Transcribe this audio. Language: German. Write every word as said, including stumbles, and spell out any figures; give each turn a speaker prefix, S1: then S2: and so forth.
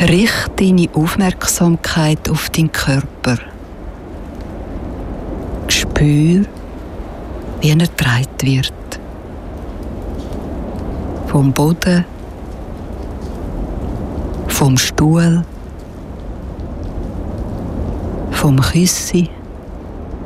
S1: Richte deine Aufmerksamkeit auf deinen Körper. Spür, wie er getragen wird. Vom Boden, vom Stuhl, vom Küssi.